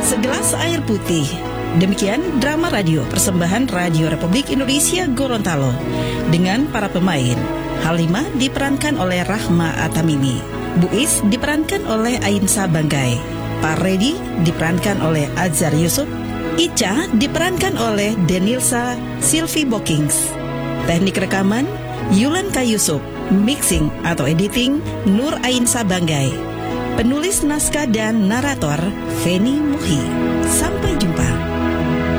Segelas air putih. Demikian drama radio persembahan Radio Republik Indonesia Gorontalo dengan para pemain. Halimah diperankan oleh Rahma Atamimi, Buis diperankan oleh Ainsa Banggai, Pak Redi diperankan oleh Azhar Yusuf, Ica diperankan oleh Denilsa Silvi Bokings. Teknik rekaman Yulan K. Yusuf, mixing atau editing Nur Ainsa Banggai. Penulis naskah dan narator Feni Muhi. Sampai jumpa.